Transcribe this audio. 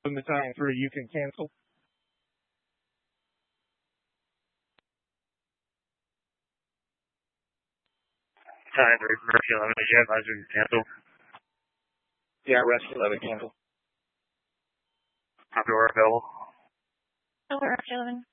When the time through, you can cancel. Time for Rescue 11, did you advise we can cancel? Yeah, Rescue 11 cancel. Copy order available. Over, Rescue 11.